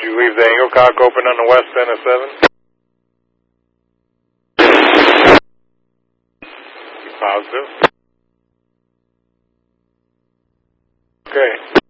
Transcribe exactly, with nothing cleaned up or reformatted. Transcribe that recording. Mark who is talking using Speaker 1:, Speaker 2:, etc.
Speaker 1: you leave the angle cock open on the west end of seven? Positive. Okay.